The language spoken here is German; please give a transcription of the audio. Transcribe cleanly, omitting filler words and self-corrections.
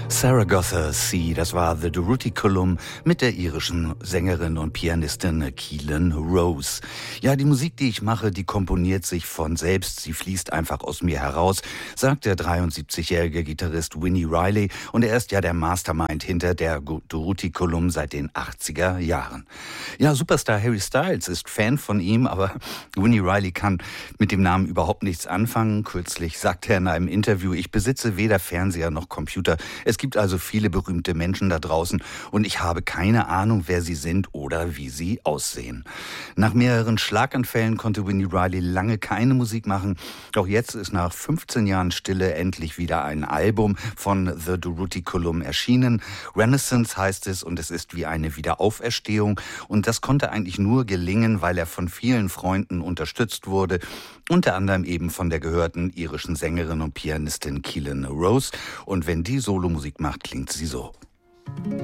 Zaragoza Sea, das war The Durruti-Column mit der irischen Sängerin und Pianistin Keelan Rose. Ja, die Musik, die ich mache, die komponiert sich von selbst. Sie fließt einfach aus mir heraus, sagt der 73-jährige Gitarrist Winnie Riley. Und er ist ja der Mastermind hinter der Durruti-Column seit den 80er Jahren. Ja, Superstar Harry Styles ist Fan von ihm, aber Winnie Riley kann mit dem Namen überhaupt nichts anfangen. Kürzlich sagte er in einem Interview: Ich besitze weder Fernseher noch Computer. Es gibt also viele berühmte Menschen da draußen und ich habe keine Ahnung, wer sie sind oder wie sie aussehen. Nach mehreren Schlaganfällen konnte Winnie Riley lange keine Musik machen. Doch jetzt ist nach 15 Jahren Stille endlich wieder ein Album von The Durruti-Column erschienen. Renaissance heißt es und es ist wie eine Wiederauferstehung. Und das konnte eigentlich nur gelingen, weil er von vielen Freunden unterstützt wurde. Unter anderem eben von der gehörten irischen Sängerin und Pianistin Keelan Rose. Und wenn die Solomusik macht, klingt sie so.